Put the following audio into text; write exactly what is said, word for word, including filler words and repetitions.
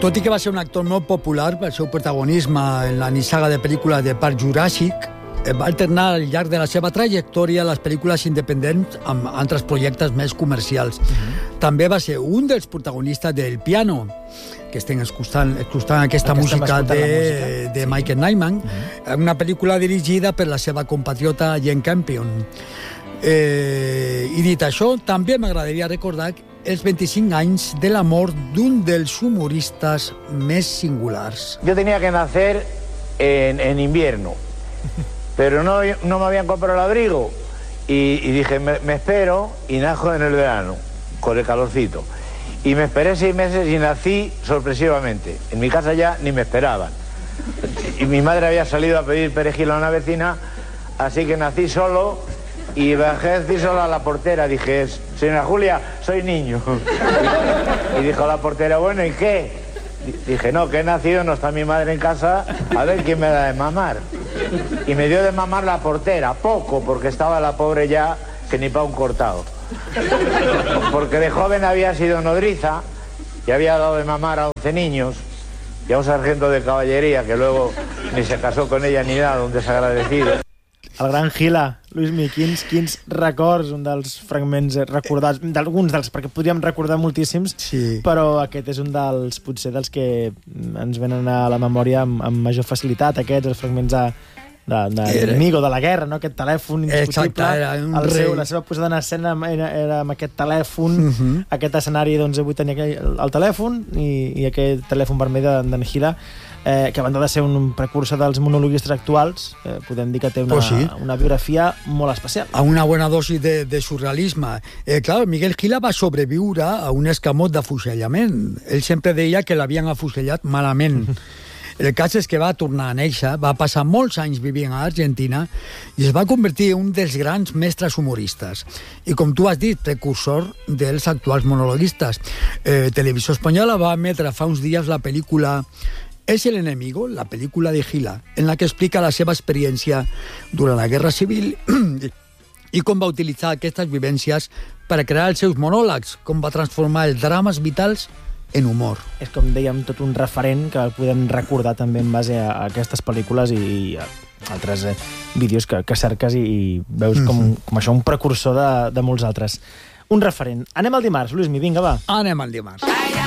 Tot i que va ser un actor molt popular pel seu protagonisme en la nissaga de pel·lícules de Parc Juràssic, va alternar al llarg de la seva trajectòria les pel·lícules independents amb altres projectes més comercials. Uh-huh. També va ser un dels protagonistes del Piano, que estem escoltant, escoltant aquesta, aquesta música de, música. de sí. Michael Nyman, uh-huh. una pel·lícula dirigida per la seva compatriota Jane Campion. Eh, I dit això, també m'agradaria recordar els veinticinc anys de la mort d'un dels humoristas més singulares. Yo tenía que nacer en, en invierno, pero no, no me habían comprado el abrigo y, y dije, me, me espero y nazco en el verano, con el calorcito. Y me esperé seis meses y nací sorpresivamente. En mi casa ya ni me esperaban. Y mi madre había salido a pedir perejil a una vecina, así que nací solo y bajé a decir solo a la portera. Dije, señora Julia, soy niño. Y dijo la portera, bueno, ¿y qué? Dije, no, que he nacido, no está mi madre en casa, a ver quién me da de mamar. Y me dio de mamar la portera, poco, porque estaba la pobre ya que ni pa' un cortado. Porque de joven había sido nodriza y había dado de mamar a once niños y a un sargento de caballería que luego ni se casó con ella ni nada, un desagradecido. El gran Gila, Luismi, quins, quins records, un dels fragments recordats, d'alguns dels, perquè podríem recordar moltíssims, sí. Però aquest és un dels, potser, dels que ens venen a la memòria amb, amb major facilitat, aquests, els fragments de, de, de l'Amigo, de la guerra, no? Aquest telèfon indiscutible. Exacte, el seu, la seva posada en escena era, era amb aquest telèfon, uh -huh. Aquest escenari, doncs, avui tenia el, el telèfon i, i aquest telèfon vermell d'en Gila, Eh, que a banda de ser un precursor dels monologuistes actuals, eh, podem dir que té una, pues sí. una biografia molt especial. A una bona dosi de, de surrealisme. Eh, clar, Miguel Gila va sobreviure a un escamot d'afusellament. Ell sempre deia que l'havien afusellat malament. El cas és que va tornar a néixer, va passar molts anys vivint a Argentina i es va convertir en un dels grans mestres humoristes. I com tu has dit, precursor dels actuals monologuistes. Eh, Televisió Espanyola va emetre fa uns dies la pel·lícula Es el enemigo, la pel·lícula de Gila, en la que explica la seva experiència durant la Guerra Civil i com va utilitzar aquestes vivències per a crear els seus monòlegs, com va transformar els drames vitals en humor. És, com dèiem, tot un referent que podem recordar també en base a aquestes pel·lícules i a altres eh, vídeos que, que cerques i, i veus com, mm-hmm. com això, un precursor de, de molts altres. Un referent. Anem al dimarts, Luismi, vinga, va. Anem al dimarts.